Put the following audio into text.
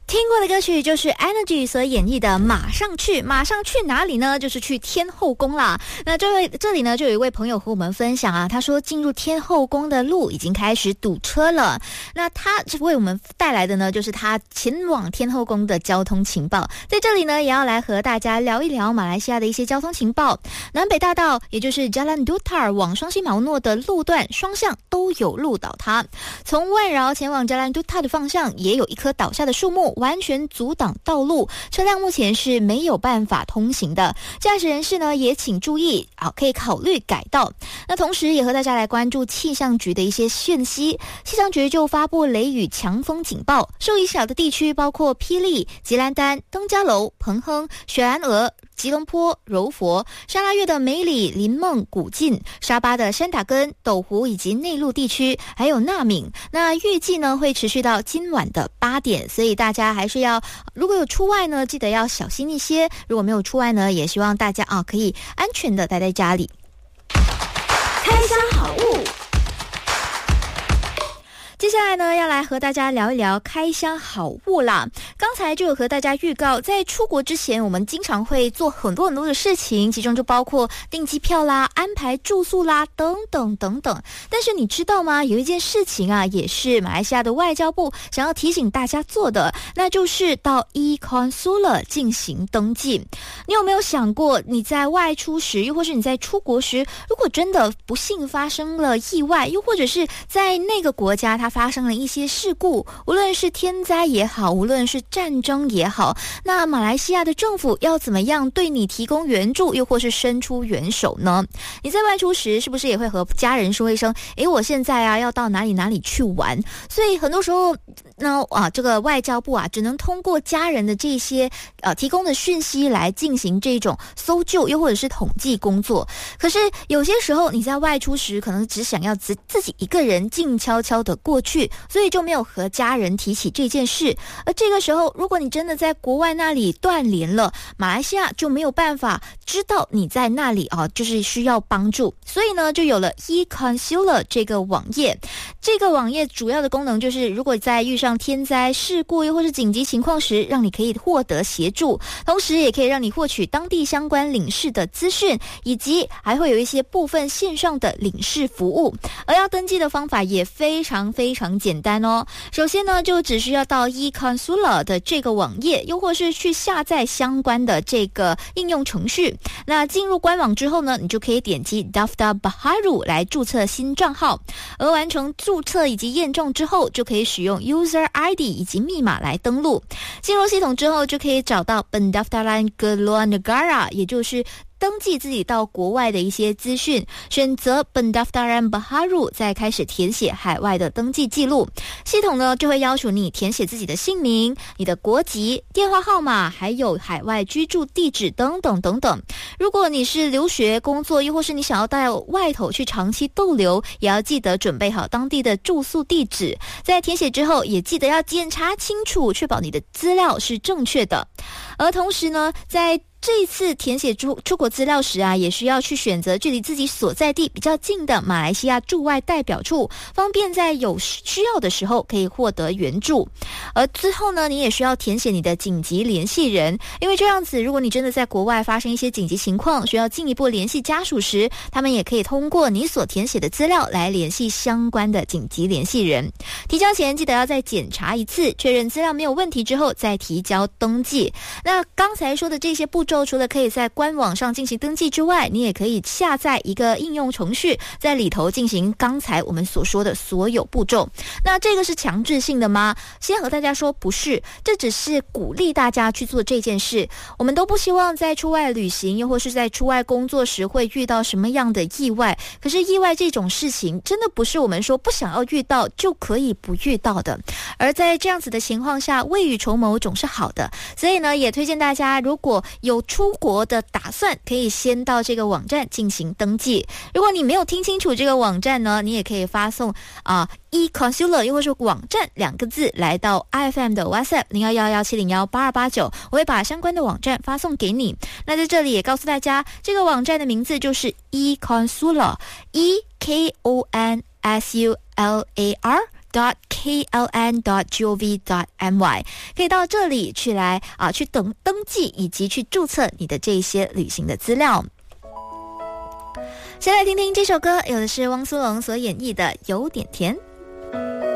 听过的歌曲就是 Energy 所演绎的马上去。马上去哪里呢？就是去天后宫啦。那这里呢就有一位朋友和我们分享啊，他说进入天后宫的路已经开始堵车了。那他为我们带来的呢就是他前往天后宫的交通情报。在这里呢也要来和大家聊一聊马来西亚的一些交通情报。南北大道也就是 Jalan Dutar 往双溪毛诺的路段双向都有路倒塌，从万饶前往 Jalan Dutar 的方向也有一棵倒下的树木完全阻挡道路，车辆目前是没有办法通行的。驾驶人士呢也请注意可以考虑改道。那同时也和大家来关注气象局的一些讯息。气象局就发布雷雨强风警报，受影响的地区包括霹雳、吉兰丹、登嘉楼、彭亨、雪兰莪、吉隆坡、柔佛、沙拉越的梅里、林梦、古晋、沙巴的山打根、斗湖以及内陆地区，还有纳敏。那预计呢会持续到今晚的8点，所以大家还是要，如果有出外呢，记得要小心一些；如果没有出外呢，也希望大家可以安全的待在家里。 开箱好物。 接下来呢，要来和大家聊一聊开箱好物啦。刚才就有和大家预告，在出国之前，我们经常会做很多的事情，其中就包括订机票啦、安排住宿啦，等等等等。但是你知道吗？有一件事情啊，也是马来西亚的外交部想要提醒大家做的，那就是到 e-consular 进行登记。你有没有想过，你在外出时，又或是你在出国时，如果真的不幸发生了意外，又或者是在那个国家它发生了一些事故，无论是天灾也好，无论是战争也好，那马来西亚的政府要怎么样对你提供援助，又或是伸出援手呢？你在外出时是不是也会和家人说一声，我现在要到哪里哪里去玩？所以很多时候呢这个外交部只能通过家人的这些提供的讯息来进行这种搜救又或者是统计工作。可是有些时候你在外出时可能只想要自己一个人静悄悄的过去，所以就没有和家人提起这件事。而这个时候如果你真的在国外那里断联了，马来西亚就没有办法知道你在那里就是需要帮助。所以呢就有了 e-consular 这个网页。这个网页主要的功能就是如果在遇上天灾事故又或是紧急情况时，让你可以获得协助，同时也可以让你获取当地相关领事的资讯，以及还会有一些部分线上的领事服务。而要登记的方法也非常非常简单哦。首先呢就只需要到 e-consular 的这个网页，又或是去下载相关的这个应用程序。那进入官网之后呢，你就可以点击 Daftar Baharu 来注册新账号，而完成注册以及验证之后，就可以使用 User ID 以及密码来登录。进入系统之后，就可以找到 Pendaftaran ke Luar Negara， 也就是登记自己到国外的一些资讯，选择 Pendaftaran Baharu， 再开始填写海外的登记记录。系统呢就会要求你填写自己的姓名、你的国籍、电话号码，还有海外居住地址等等等等。如果你是留学、工作，又或是你想要到外头去长期逗留，也要记得准备好当地的住宿地址。在填写之后，也记得要检查清楚，确保你的资料是正确的。而同时呢，在这一次填写出国资料时也需要去选择距离自己所在地比较近的马来西亚驻外代表处，方便在有需要的时候可以获得援助。而之后呢，你也需要填写你的紧急联系人，因为这样子，如果你真的在国外发生一些紧急情况，需要进一步联系家属时，他们也可以通过你所填写的资料来联系相关的紧急联系人。提交前记得要再检查一次，确认资料没有问题之后再提交登记。那刚才说的这些步骤，除了可以在官网上进行登记之外，你也可以下载一个应用程序，在里头进行刚才我们所说的所有步骤。那这个是强制性的吗？先和大家说不是，这只是鼓励大家去做这件事。我们都不希望在出外旅行又或是在出外工作时会遇到什么样的意外，可是意外这种事情真的不是我们说不想要遇到就可以不遇到的。而在这样子的情况下，未雨绸缪总是好的。所以呢，也推荐大家如果有出国的打算，可以先到这个网站进行登记。如果你没有听清楚这个网站呢，你也可以发送e-consular 又或是网站2个字来到 IFM 的 WhatsApp 0111701829，我会把相关的网站发送给你。那在这里也告诉大家，这个网站的名字就是 e-consular， E-K-O-N-S-U-L-A-R travel.kln.gov.my， 可以到这里去登记以及去注册你的这些旅行的资料。先来听听这首歌，有的是汪苏泷所演绎的《有点甜》。